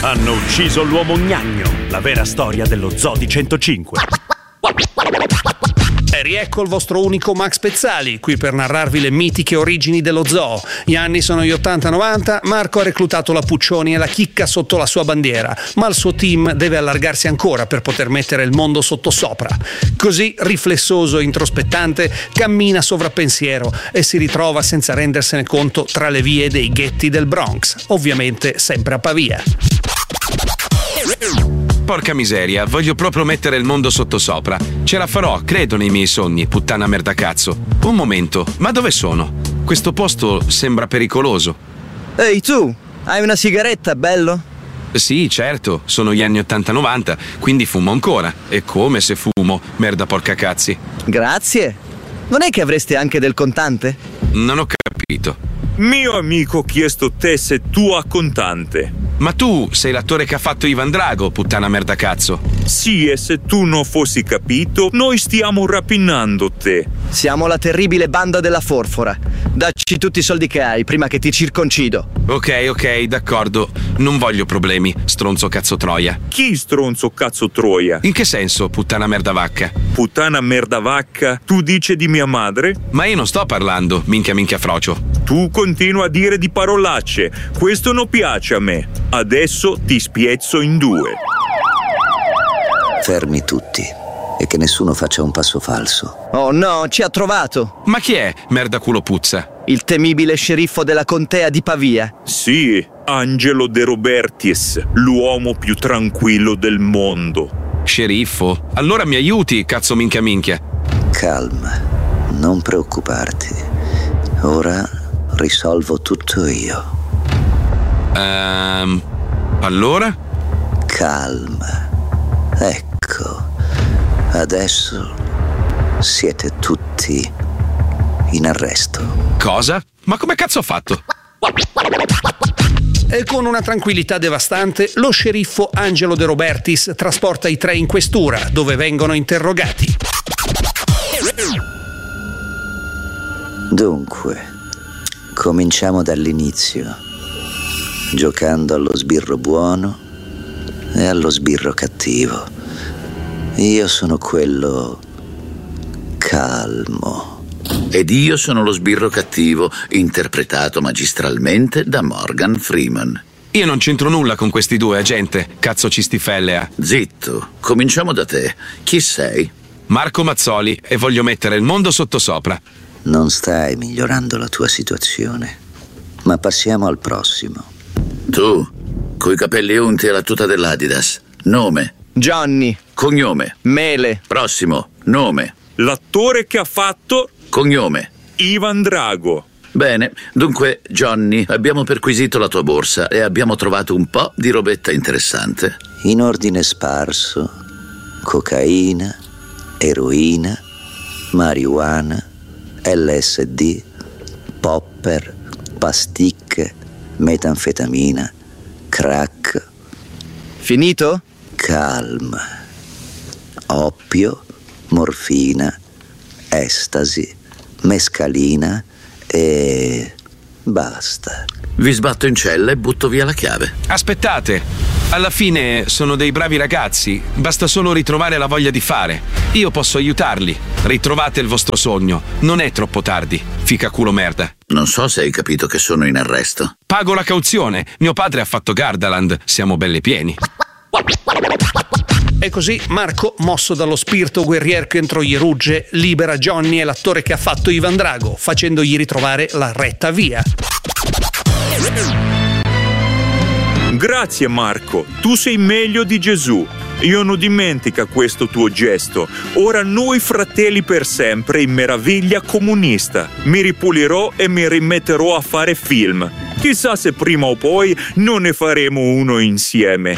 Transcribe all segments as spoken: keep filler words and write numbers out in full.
Hanno ucciso l'uomo gnagno, la vera storia dello Zoo di centocinque. E riecco il vostro unico Max Pezzali, qui per narrarvi le mitiche origini dello zoo. Gli anni sono gli ottanta novanta, Marco ha reclutato la Puccioni e la chicca sotto la sua bandiera, ma il suo team deve allargarsi ancora per poter mettere il mondo sottosopra. Così, riflessoso e introspettante, cammina sovrappensiero e si ritrova senza rendersene conto tra le vie dei ghetti del Bronx, ovviamente sempre a Pavia. Porca miseria, voglio proprio mettere il mondo sottosopra. Ce la farò, credo nei miei sogni, puttana merda cazzo. Un momento, ma dove sono? Questo posto sembra pericoloso. Ehi tu, hai una sigaretta, bello? Sì, certo, sono gli anni ottanta novanta, quindi fumo ancora. E come se fumo, merda porca cazzi. Grazie. Non è che avreste anche del contante? Non ho capito. Mio amico ha chiesto te se tu ha contante. Ma tu sei l'attore che ha fatto Ivan Drago, puttana merda cazzo. Sì, e se tu non fossi capito, noi stiamo rapinando te. Siamo la terribile banda della Forfora. Dacci tutti i soldi che hai prima che ti circoncido. Ok, ok, d'accordo. Non voglio problemi, stronzo cazzo troia. Chi stronzo cazzo troia? In che senso, puttana merda vacca? Puttana merda vacca? Tu dici di mia madre? Ma io non sto parlando, minchia minchia frocio. Tu continua a dire di parolacce. Questo non piace a me. Adesso ti spiezzo in due. Fermi tutti e che nessuno faccia un passo falso. Oh no, ci ha trovato. Ma chi è, merda culo puzza? Il temibile sceriffo della contea di Pavia. Sì, Angelo De Robertis, l'uomo più tranquillo del mondo. Sceriffo? Allora mi aiuti, cazzo minchia minchia. Calma, non preoccuparti. Ora risolvo tutto io. Ehm... Um, allora? Calma. Ecco. Adesso siete tutti in arresto. Cosa? Ma come cazzo ho fatto? E con una tranquillità devastante, lo sceriffo Angelo De Robertis trasporta i tre in questura, dove vengono interrogati. Dunque, cominciamo dall'inizio, giocando allo sbirro buono e allo sbirro cattivo. Io sono quello calmo. Ed io sono lo sbirro cattivo, interpretato magistralmente da Morgan Freeman. Io non c'entro nulla con questi due, agente, cazzo cistifellea. Zitto, cominciamo da te. Chi sei? Marco Mazzoli, e voglio mettere il mondo sottosopra. Non stai migliorando la tua situazione, ma passiamo al prossimo. Tu, coi capelli unti e la tuta dell'Adidas. Nome? Johnny. Cognome? Mele. Prossimo. Nome? L'attore che ha fatto... Cognome? Ivan Drago. Bene, dunque, Johnny, abbiamo perquisito la tua borsa e abbiamo trovato un po' di robetta interessante. In ordine sparso: cocaina, eroina, marijuana, L S D, popper, pasticche, metanfetamina, crack. Finito? Calma. Oppio, morfina, estasi, mescalina e basta. Vi sbatto in cella e butto via la chiave. Aspettate, alla fine sono dei bravi ragazzi, basta solo ritrovare la voglia di fare. Io posso aiutarli. Ritrovate il vostro sogno, non è troppo tardi, fica culo merda. Non so se hai capito che sono in arresto. Pago la cauzione, mio padre ha fatto Gardaland, siamo belli pieni. E così Marco, mosso dallo spirito guerrier che entro gli rugge, libera Johnny e l'attore che ha fatto Ivan Drago, facendogli ritrovare la retta via. Grazie Marco, tu sei meglio di Gesù. Io non dimentica questo tuo gesto. Ora noi fratelli per sempre in meraviglia comunista. Mi ripulirò e mi rimetterò a fare film. Chissà se prima o poi non ne faremo uno insieme.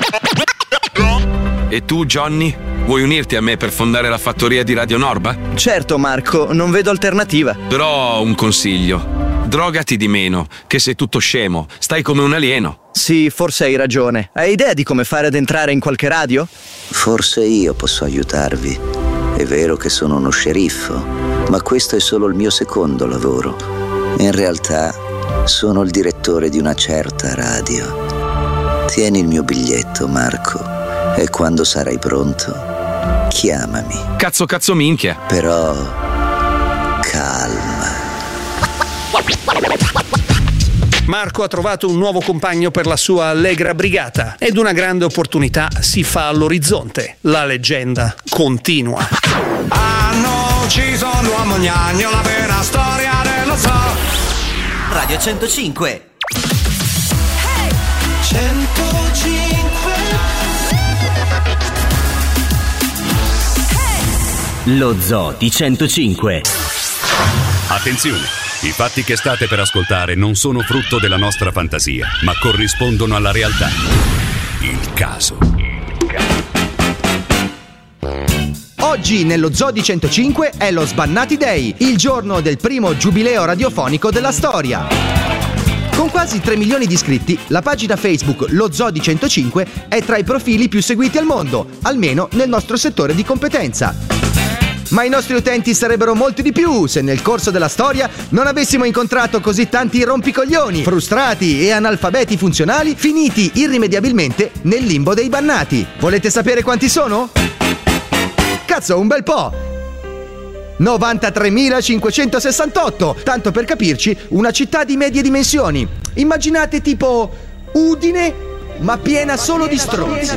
E tu, Johnny? Vuoi unirti a me per fondare la fattoria di Radio Norba? Certo, Marco, non vedo alternativa. Però ho un consiglio. Drogati di meno, che sei tutto scemo, stai come un alieno. Sì, forse hai ragione. Hai idea di come fare ad entrare in qualche radio? Forse io posso aiutarvi. È vero che sono uno sceriffo, ma questo è solo il mio secondo lavoro. In realtà sono il direttore di una certa radio. Ti Tieni il mio biglietto, Marco, e quando sarai pronto, chiamami. Cazzo cazzo minchia. Però calma. Marco ha trovato un nuovo compagno per la sua allegra brigata ed una grande opportunità si fa all'orizzonte. La leggenda continua. Hanno ucciso l'uomo gnagno, la vera storia dello zoo. Radio centocinque. Hey! centocinque. Hey! Lo zoo di centocinque. Attenzione! I fatti che state per ascoltare non sono frutto della nostra fantasia, ma corrispondono alla realtà. Il caso. Oggi nello Zoo di centocinque è lo Sbannati Day, il giorno del primo giubileo radiofonico della storia. Con quasi tre milioni di iscritti, la pagina Facebook Lo Zoo di centocinque è tra i profili più seguiti al mondo, almeno nel nostro settore di competenza. Ma i nostri utenti sarebbero molti di più se nel corso della storia non avessimo incontrato così tanti rompicoglioni, frustrati e analfabeti funzionali finiti irrimediabilmente nel limbo dei bannati. Volete sapere quanti sono? Cazzo, un bel po'! novantatremilacinquecentosessantotto, tanto per capirci, una città di medie dimensioni. Immaginate tipo Udine, ma piena solo di stronzi.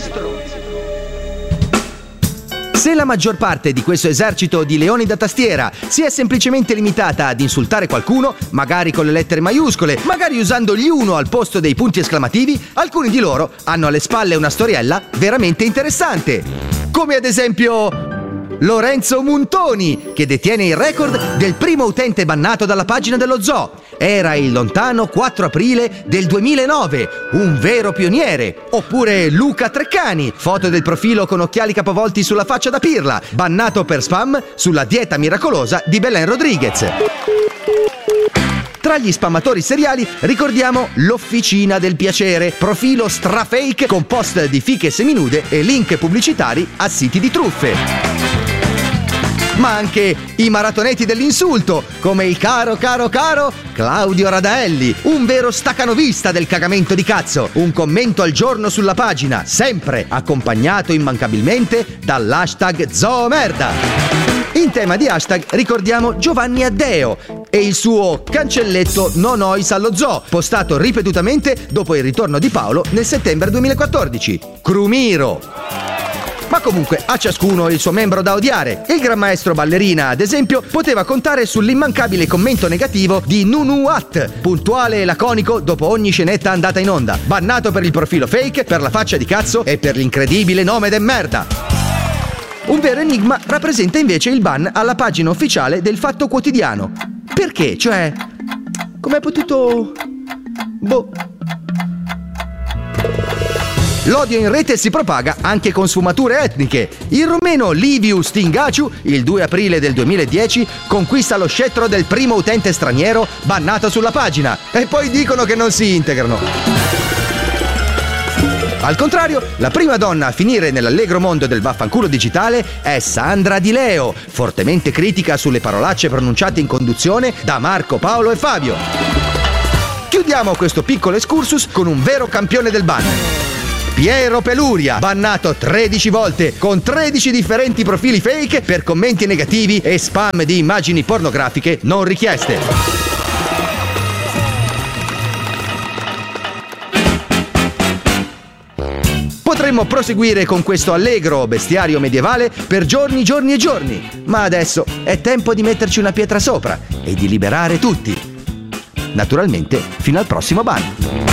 Se la maggior parte di questo esercito di leoni da tastiera si è semplicemente limitata ad insultare qualcuno, magari con le lettere maiuscole, magari usando gli uno al posto dei punti esclamativi, alcuni di loro hanno alle spalle una storiella veramente interessante. Come ad esempio Lorenzo Muntoni, che detiene il record del primo utente bannato dalla pagina dello zoo. Era il lontano quattro aprile del duemilanove, un vero pioniere. Oppure Luca Treccani, foto del profilo con occhiali capovolti sulla faccia da pirla, bannato per spam sulla dieta miracolosa di Belen Rodriguez. Tra gli spammatori seriali ricordiamo l'Officina del Piacere, profilo strafake con post di fiche seminude e link pubblicitari a siti di truffe. Ma anche i maratoneti dell'insulto, come il caro caro caro Claudio Radaelli, un vero stacanovista del cagamento di cazzo, un commento al giorno sulla pagina, sempre accompagnato immancabilmente dall'hashtag Zoomerda. In tema di hashtag ricordiamo Giovanni Addeo e il suo cancelletto No Nois allo zoo, postato ripetutamente dopo il ritorno di Paolo nel settembre duemilaquattordici. Crumiro. Ma comunque a ciascuno il suo membro da odiare. Il gran maestro ballerina, ad esempio, poteva contare sull'immancabile commento negativo di Nunuat, puntuale e laconico dopo ogni scenetta andata in onda, bannato per il profilo fake, per la faccia di cazzo e per l'incredibile nome de merda. Un vero enigma rappresenta invece il ban alla pagina ufficiale del Fatto Quotidiano. Perché? Cioè, com'è potuto... boh... L'odio in rete si propaga anche con sfumature etniche. Il rumeno Liviu Stingaciu, il due aprile del duemiladieci, conquista lo scettro del primo utente straniero bannato sulla pagina. E poi dicono che non si integrano. Al contrario, la prima donna a finire nell'allegro mondo del vaffanculo digitale è Sandra Di Leo, fortemente critica sulle parolacce pronunciate in conduzione da Marco, Paolo e Fabio. Chiudiamo questo piccolo excursus con un vero campione del ban. Piero Peluria, bannato tredici volte con tredici differenti profili fake per commenti negativi e spam di immagini pornografiche non richieste. Potremmo proseguire con questo allegro bestiario medievale per giorni, giorni e giorni, ma adesso è tempo di metterci una pietra sopra e di liberare tutti. Naturalmente, fino al prossimo ban.